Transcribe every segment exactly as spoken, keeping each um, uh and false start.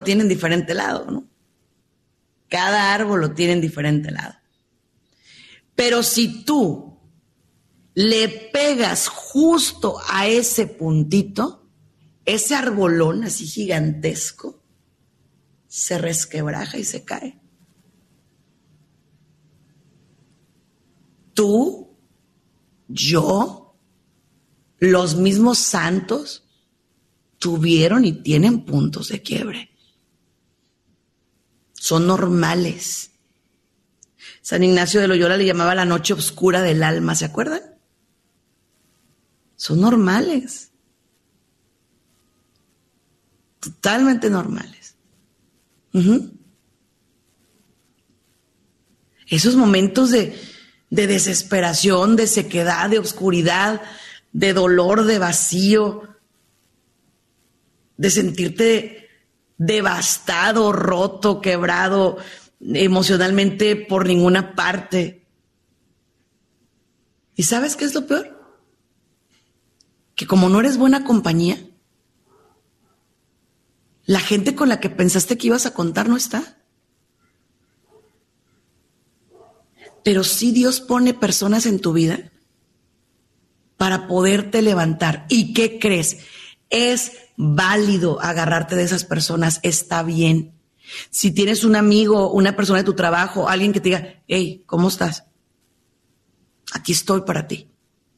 tiene en diferente lado, ¿no? Cada árbol lo tiene en diferente lado. Pero si tú le pegas justo a ese puntito, ese arbolón así gigantesco se resquebraja y se cae. Tú, yo, los mismos santos tuvieron y tienen puntos de quiebre. Son normales. San Ignacio de Loyola le llamaba la noche oscura del alma, ¿se acuerdan? Son normales. Totalmente normales. Uh-huh. Esos momentos de, de desesperación, de sequedad, de oscuridad, de dolor, de vacío, de sentirte devastado, roto, quebrado emocionalmente por ninguna parte. ¿Y sabes qué es lo peor? Que como no eres buena compañía, la gente con la que pensaste que ibas a contar no está. Pero sí Dios pone personas en tu vida para poderte levantar. ¿Y qué crees? Es válido agarrarte de esas personas, está bien. Si tienes un amigo, una persona de tu trabajo, alguien que te diga, hey, ¿cómo estás? Aquí estoy para ti.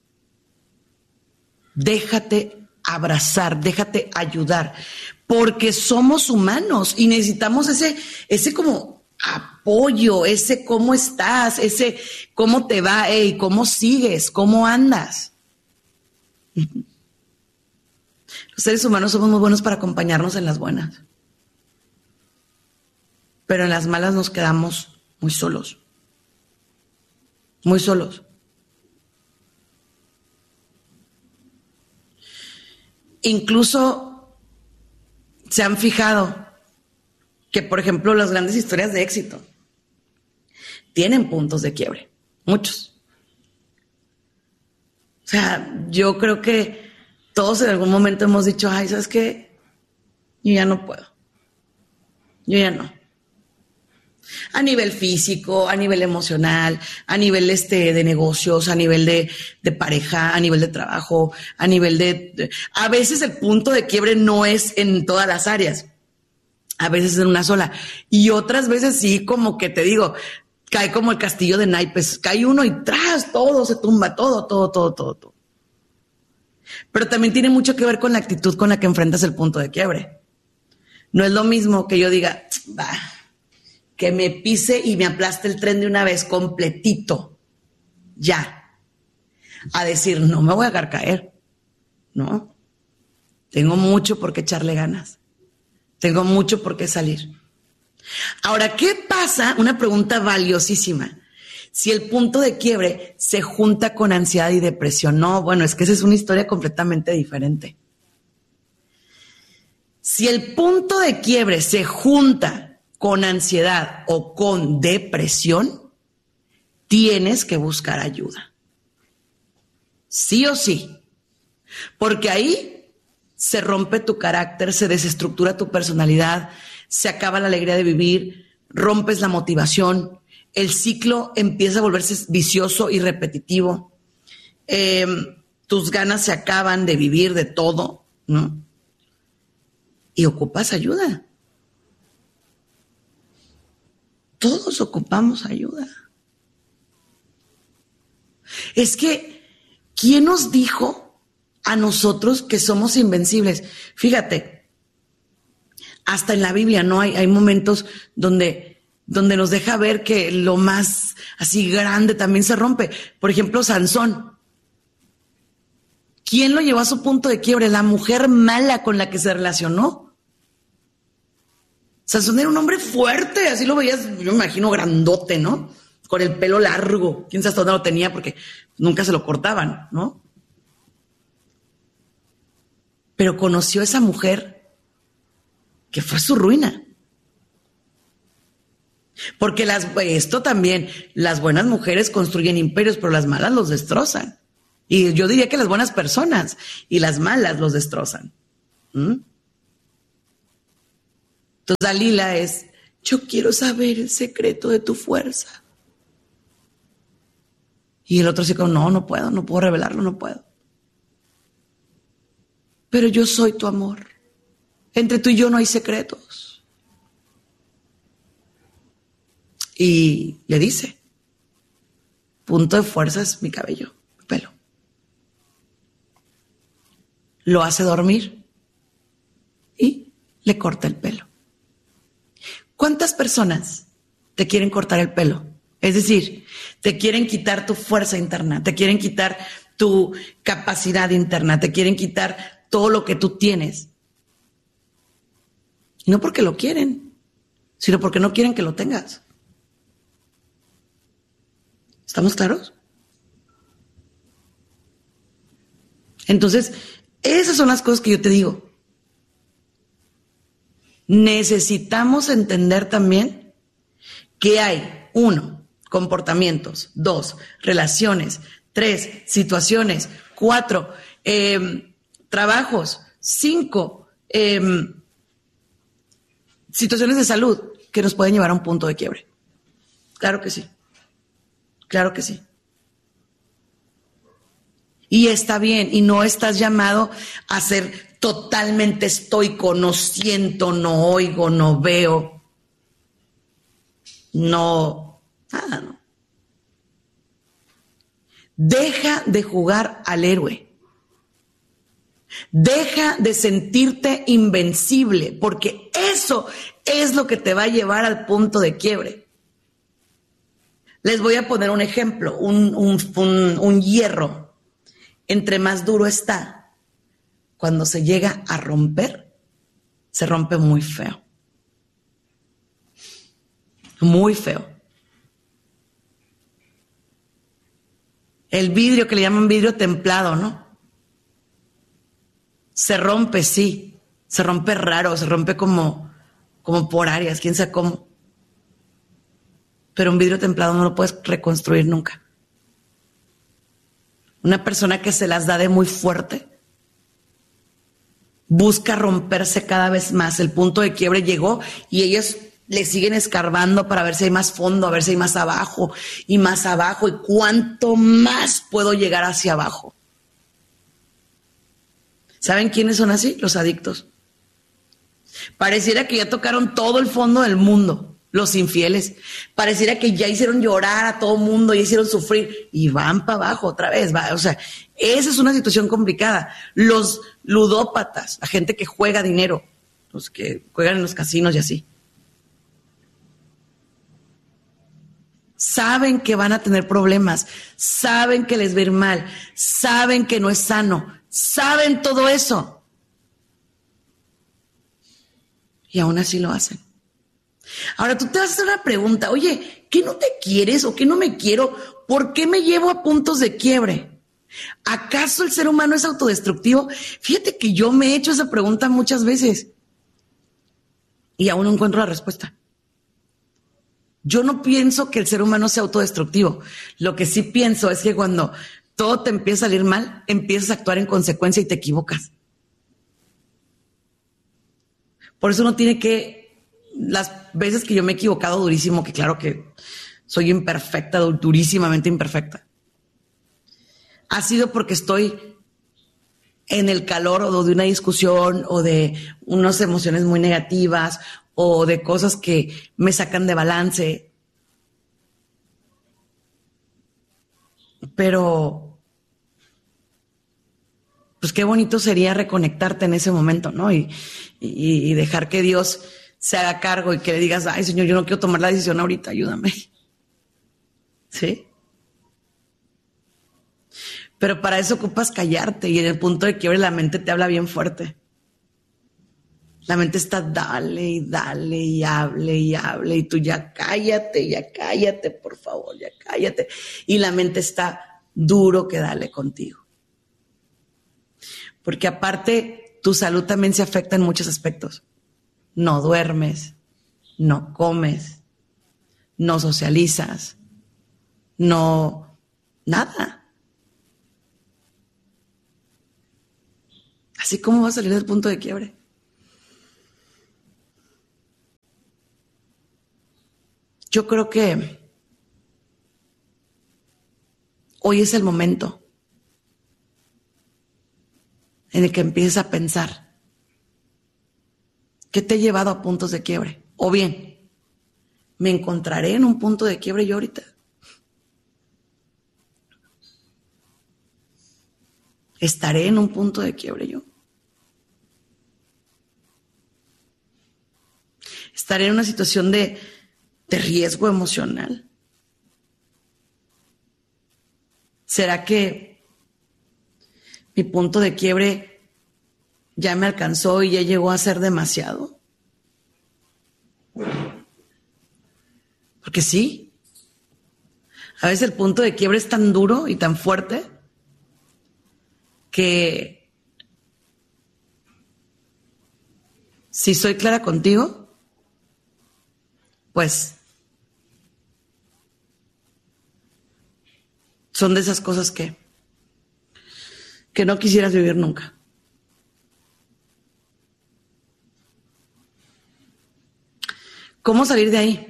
Déjate abrazar, déjate ayudar, porque somos humanos y necesitamos ese, ese como apoyo, ese cómo estás, ese cómo te va, hey, cómo sigues, cómo andas. Los seres humanos somos muy buenos para acompañarnos en las buenas, pero en las malas nos quedamos muy solos, muy solos. Incluso se han fijado que, por ejemplo, las grandes historias de éxito tienen puntos de quiebre, muchos. O sea, yo creo que todos en algún momento hemos dicho, ay, ¿sabes qué? Yo ya no puedo. Yo ya no. A nivel físico, a nivel emocional, a nivel este, de negocios, a nivel de, de pareja, a nivel de trabajo, a nivel de, de... A veces el punto de quiebre no es en todas las áreas. A veces es en una sola. Y otras veces sí, como que te digo, cae como el castillo de naipes. Cae uno y tras, todo se tumba, todo, todo, todo, todo, todo. Pero también tiene mucho que ver con la actitud con la que enfrentas el punto de quiebre. No es lo mismo que yo diga, va, que me pise y me aplaste el tren de una vez completito, ya, a decir, no me voy a dejar caer, no, tengo mucho por qué echarle ganas, tengo mucho por qué salir. Ahora, ¿qué pasa? Una pregunta valiosísima. Si el punto de quiebre se junta con ansiedad y depresión. No, bueno, es que esa es una historia completamente diferente. Si el punto de quiebre se junta con ansiedad o con depresión, tienes que buscar ayuda. Sí o sí. Porque ahí se rompe tu carácter, se desestructura tu personalidad, se acaba la alegría de vivir, rompes la motivación, el ciclo empieza a volverse vicioso y repetitivo, eh, tus ganas se acaban de vivir de todo, ¿no? Y ocupas ayuda. Todos ocupamos ayuda. Es que, ¿quién nos dijo a nosotros que somos invencibles? Fíjate, hasta en la Biblia, ¿no? Hay, hay momentos donde, donde nos deja ver que lo más así grande también se rompe. Por ejemplo, Sansón. ¿Quién lo llevó a su punto de quiebre? La mujer mala con la que se relacionó. Sansón era un hombre fuerte, así lo veías, yo me imagino grandote, ¿no? Con el pelo largo, quién sabe hasta dónde lo tenía porque nunca se lo cortaban, ¿no? Pero conoció a esa mujer que fue su ruina. Porque las, esto también, las buenas mujeres construyen imperios, pero las malas los destrozan. Y yo diría que las buenas personas y las malas los destrozan. ¿Mm? Entonces Dalila es, yo quiero saber el secreto de tu fuerza. Y el otro se dice, no, no puedo, no puedo revelarlo, no puedo. Pero yo soy tu amor. Entre tú y yo no hay secretos. Y le dice, punto de fuerza es mi cabello, mi pelo. Lo hace dormir y le corta el pelo. ¿Cuántas personas te quieren cortar el pelo? Es decir, te quieren quitar tu fuerza interna, te quieren quitar tu capacidad interna, te quieren quitar todo lo que tú tienes. Y no porque lo quieren, sino porque no quieren que lo tengas. ¿Estamos claros? Entonces, esas son las cosas que yo te digo. Necesitamos entender también que hay, uno, comportamientos, dos, relaciones, tres, situaciones, cuatro, eh, trabajos, cinco, eh, situaciones de salud que nos pueden llevar a un punto de quiebre. Claro que sí, claro que sí. Y está bien, y no estás llamado a ser totalmente estoico, no siento, no oigo, no veo, no, nada, no. Deja de jugar al héroe. Deja de sentirte invencible, porque eso es lo que te va a llevar al punto de quiebre. Les voy a poner un ejemplo, un, un, un, un hierro. Entre más duro está, cuando se llega a romper, se rompe muy feo. Muy feo. El vidrio que le llaman vidrio templado, ¿no? Se rompe, sí. Se rompe raro, se rompe como, como por áreas, quién sabe cómo. Pero un vidrio templado no lo puedes reconstruir nunca. Una persona que se las da de muy fuerte busca romperse cada vez más. El punto de quiebre llegó y ellos le siguen escarbando para ver si hay más fondo, a ver si hay más abajo y más abajo. Y cuánto más puedo llegar hacia abajo. ¿Saben quiénes son así? Los adictos. Pareciera que ya tocaron todo el fondo del mundo. Los infieles. Pareciera que ya hicieron llorar a todo mundo, ya hicieron sufrir y van para abajo otra vez. Va. O sea, esa es una situación complicada. Los ludópatas, la gente que juega dinero, los que juegan en los casinos y así, saben que van a tener problemas, saben que les va a ir mal, saben que no es sano, saben todo eso. Y aún así lo hacen. Ahora tú te vas a hacer una pregunta, oye, ¿qué no te quieres o qué no me quiero? ¿Por qué me llevo a puntos de quiebre? ¿Acaso el ser humano es autodestructivo? Fíjate que yo me he hecho esa pregunta muchas veces y aún no encuentro la respuesta. Yo no pienso que el ser humano sea autodestructivo. Lo que sí pienso es que cuando todo te empieza a salir mal, empiezas a actuar en consecuencia y te equivocas. Por eso uno tiene que... Las veces que yo me he equivocado durísimo, que claro que soy imperfecta, durísimamente imperfecta, ha sido porque estoy en el calor o de una discusión o de unas emociones muy negativas o de cosas que me sacan de balance. Pero, pues qué bonito sería reconectarte en ese momento, ¿no? Y, y, y dejar que Dios se haga cargo y que le digas, ay, Señor, yo no quiero tomar la decisión ahorita, ayúdame. ¿Sí? Pero para eso ocupas callarte y en el punto de quiebre la mente te habla bien fuerte. La mente está dale y dale y hable y hable y tú ya cállate, ya cállate, por favor, ya cállate. Y la mente está duro que dale contigo. Porque aparte tu salud también se afecta en muchos aspectos. No duermes, no comes, no socializas, no, nada. Así como vas a salir del punto de quiebre. yo creo que hoy es el momento en el que empieces a pensar qué te ha llevado a puntos de quiebre. O bien, me encontraré en un punto de quiebre yo ahorita. ¿Estaré en un punto de quiebre yo? ¿Estaré en una situación de, de riesgo emocional? ¿Será que mi punto de quiebre ya me alcanzó y ya llegó a ser demasiado? Porque sí, a veces el punto de quiebre es tan duro y tan fuerte que, si soy clara contigo, pues son de esas cosas que, que no quisieras vivir nunca. ¿Cómo salir de ahí?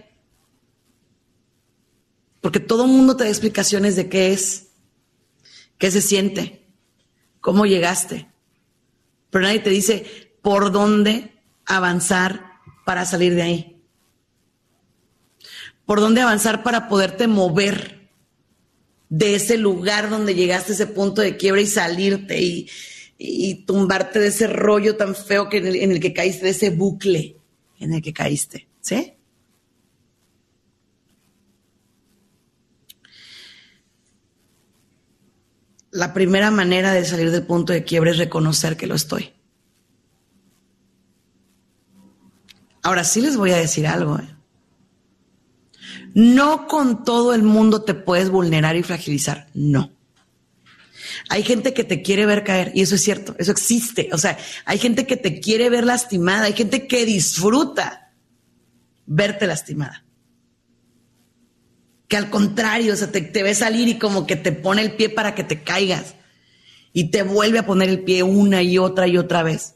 Porque todo el mundo te da explicaciones de qué es, qué se siente, cómo llegaste, pero nadie te dice por dónde avanzar para salir de ahí. Por dónde avanzar para poderte mover de ese lugar donde llegaste a ese punto de quiebra y salirte y, y tumbarte de ese rollo tan feo que en, el, en el que caíste, de ese bucle en el que caíste, ¿sí? La primera manera de salir del punto de quiebre es reconocer que lo estoy. Ahora sí les voy a decir algo, ¿eh? No con todo el mundo te puedes vulnerar y fragilizar, no. Hay gente que te quiere ver caer, y eso es cierto, eso existe. O sea, hay gente que te quiere ver lastimada, hay gente que disfruta verte lastimada. Que al contrario, o sea, te, te ve salir y como que te pone el pie para que te caigas. Y te vuelve a poner el pie una y otra y otra vez.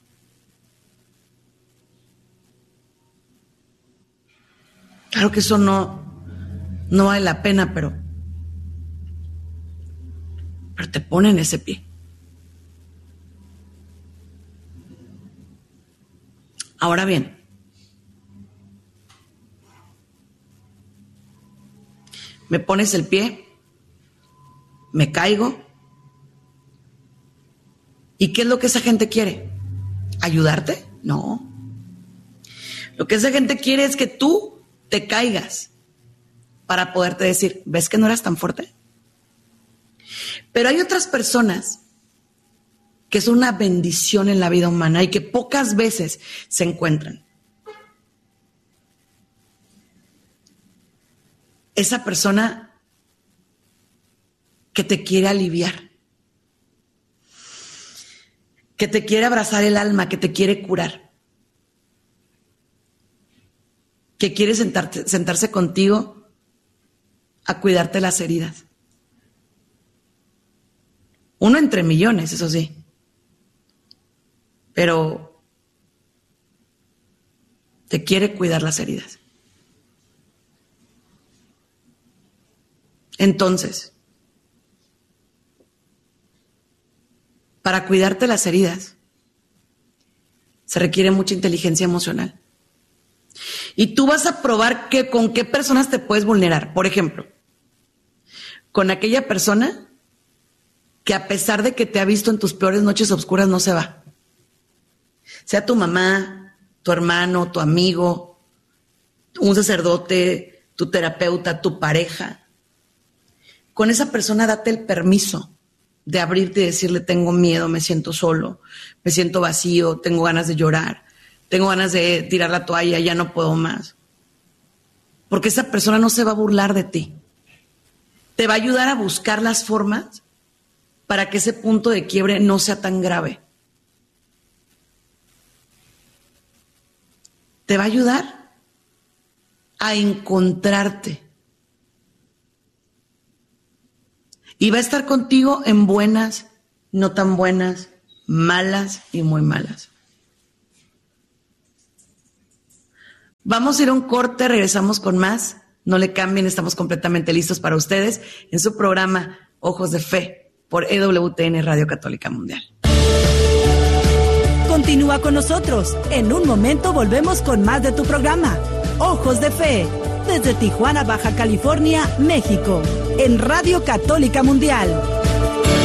Claro que eso no, no vale la pena, pero, pero te ponen ese pie. Ahora bien, me pones el pie, me caigo. ¿Y qué es lo que esa gente quiere? ¿Ayudarte? No. Lo que esa gente quiere es que tú te caigas para poderte decir, ¿ves que no eras tan fuerte? Pero hay otras personas que es una bendición en la vida humana y que pocas veces se encuentran. Esa persona que te quiere aliviar, que te quiere abrazar el alma, que te quiere curar, que quiere sentarte, sentarse contigo a cuidarte las heridas. Uno entre millones, eso sí. Pero te quiere cuidar las heridas. Entonces, para cuidarte las heridas, se requiere mucha inteligencia emocional. Y tú vas a probar que, con qué personas te puedes vulnerar. Por ejemplo, con aquella persona que a pesar de que te ha visto en tus peores noches oscuras no se va. Sea tu mamá, tu hermano, tu amigo, un sacerdote, tu terapeuta, tu pareja. Con esa persona date el permiso de abrirte y decirle, tengo miedo, me siento solo, me siento vacío, tengo ganas de llorar, tengo ganas de tirar la toalla, ya no puedo más. Porque esa persona no se va a burlar de ti. Te va a ayudar a buscar las formas para que ese punto de quiebre no sea tan grave. Te va a ayudar a encontrarte. Y va a estar contigo en buenas, no tan buenas, malas y muy malas. Vamos a ir a un corte, regresamos con más. No le cambien, estamos completamente listos para ustedes en su programa Ojos de Fe por E W T N Radio Católica Mundial. Continúa con nosotros. En un momento volvemos con más de tu programa Ojos de Fe, desde Tijuana, Baja California, México, en Radio Católica Mundial.